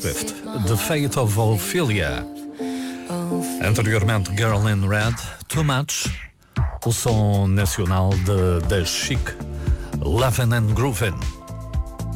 Swift, The Fate of Ophelia. Anteriormente, Girl in Red, Too Much, o som nacional de The Chic, Lovin' and Groovin'.